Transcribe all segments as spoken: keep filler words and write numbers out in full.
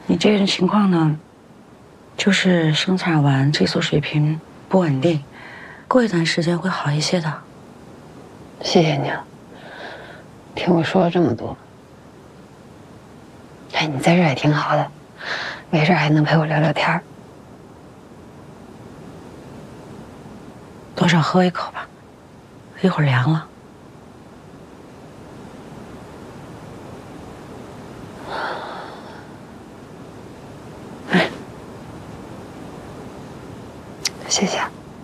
你这人情况呢，就是生产完激素水平不稳定，过一段时间会好一些的。 谢谢你了，听我说了这么多。哎，你在这也挺好的，没事还能陪我聊聊天儿。 多少喝一口吧，一会儿凉了。哎， 谢谢。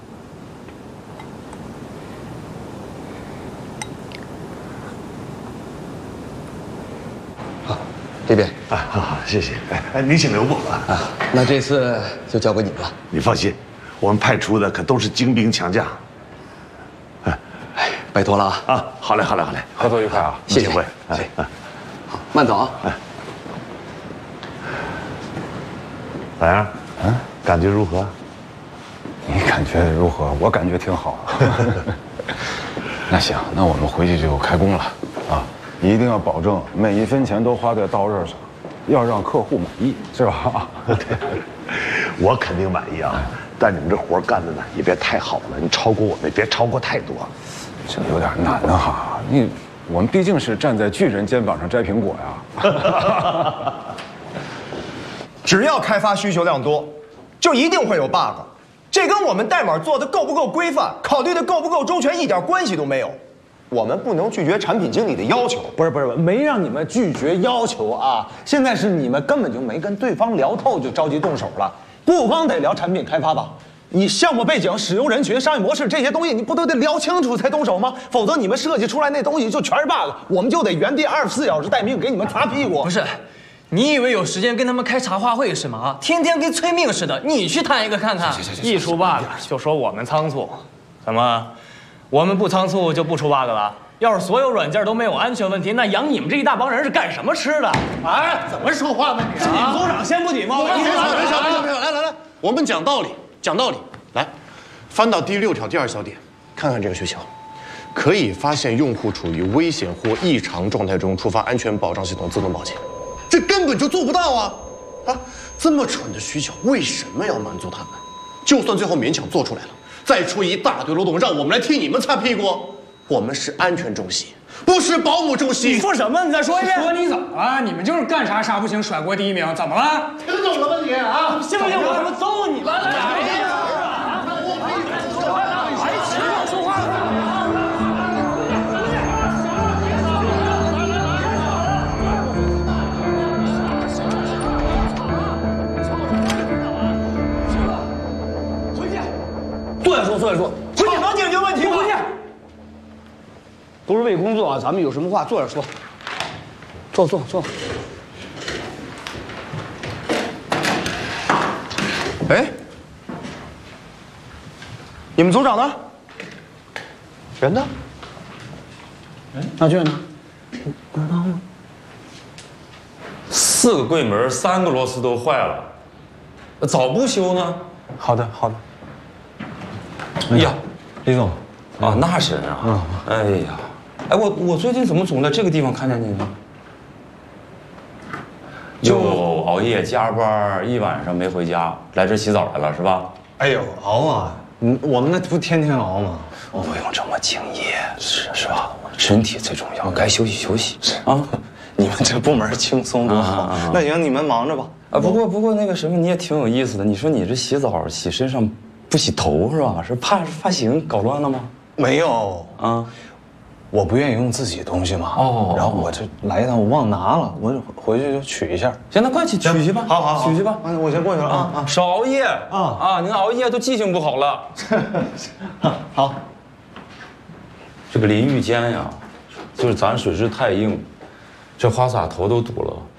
好，这边啊，好好，谢谢。哎哎，您请留步啊。 啊，那这次就交给你了。 你放心，我们派出的可都是精兵强将。 哎，哎，拜托了啊！ 啊，好嘞，好嘞，好嘞， 合作愉快啊！ 谢谢， 会。 谢谢。好，慢走啊。哎， 咋样？嗯，感觉如何？ 你感觉如何？我感觉挺好。那行，那我们回去就开工了啊！一定要保证每一分钱都花在刀刃上，要让客户满意，是吧？ 我肯定满意啊，但你们这活干的呢，也别太好了，你超过我们，别超过太多。 这有点难啊哈！你我们毕竟是站在巨人肩膀上摘苹果呀。 只要开发需求量多，就一定会有 bug。这跟我们代码做的够不够规范、考虑的够不够周全一点关系都没有。我们不能拒绝产品经理的要求。 不是不是，没让你们拒绝要求啊！现在是你们根本就没跟对方聊透，就着急动手了。不光得聊产品开发吧，你项目背景、使用人群、商业模式这些东西，你不都得聊清楚才动手吗？否则你们设计出来那东西就全是 bug， 我们就得原地二十四小时待命，给你们擦屁股。 不是。你以为有时间跟他们开茶话会是吗？天天跟催命似的，你去谈一个看看。 一出 bug 就说我们仓促，怎么？我们不仓促就不出 bug 了？要是所有软件都没有安全问题，那养你们这一大帮人是干什么吃的？ 哎，怎么说话呢你？是你们组长先不礼貌。 别吵，别吵，别吵，别吵！来来来，我们讲道理，讲道理。来，翻到第六条第二小点，看看这个需求。可以发现用户处于危险或异常状态中，触发安全保障系统自动报警。这根本就做不到啊！啊，这么蠢的需求，为什么要满足他们？就算最后勉强做出来了，再出一大堆漏洞，让我们来替你们擦屁股。我们是安全重心，不是保姆重心。 你说什么？你再说一遍。 说你怎么了？你们就是干啥啥不行，甩锅第一名，怎么了？ 听懂了吗你啊？ 信不信我他妈揍你？来来来！ 坐下说，坐下说， 回去能解决问题吗？ 回去。都是为工作啊，咱们有什么话坐着说。坐坐坐。 哎，你们组长呢？人呢？ 那俊呢？ 不知道吗？四个柜门，三个螺丝都坏了，早不修呢？ 好的，好的。 哎呀， 李总， 啊，那是啊。嗯。哎呀，哎，我我最近怎么总在这个地方看见你呢？就熬夜加班一晚上没回家，来这洗澡来了是吧？ 哎呦，熬啊！嗯，我们那不天天熬吗？ 不用这么敬业，是是吧？身体最重要，该休息休息。是啊， 你们这部门轻松多好。啊啊啊那行，你们忙着吧。 啊，不过不过那个什么，你也挺有意思的。你说你这洗澡洗身上不洗头是吧？是怕发型搞乱了吗？ 没有啊。 我不愿意用自己东西嘛，哦，然后我这来一趟，我忘拿了，我回去就取一下。 行，那快去取去吧。 好好好， 取去吧。 啊，我先过去了啊啊， 少熬夜啊啊！您熬夜都记性不好了。 好。 这个淋浴间呀，就是咱水质太硬，这花洒头都堵了。